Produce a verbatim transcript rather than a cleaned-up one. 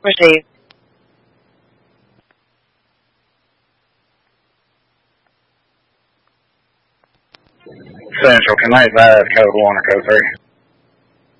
Received. Central, can they advise code one or code three?